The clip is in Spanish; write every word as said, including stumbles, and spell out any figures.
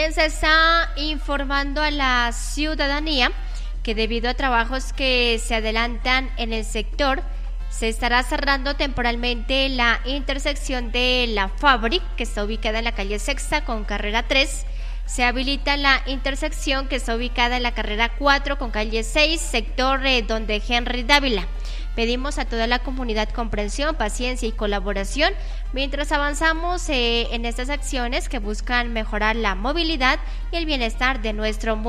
También se está informando a la ciudadanía que debido a trabajos que se adelantan en el sector, se estará cerrando temporalmente la intersección de La Fábrica, que está ubicada en la calle Sexta con carrera tres. Se habilita la intersección que está ubicada en la carrera cuatro con calle seis, sector eh, donde Henry Dávila. Pedimos a toda la comunidad comprensión, paciencia y colaboración mientras avanzamos eh, en estas acciones que buscan mejorar la movilidad y el bienestar de nuestro mundo.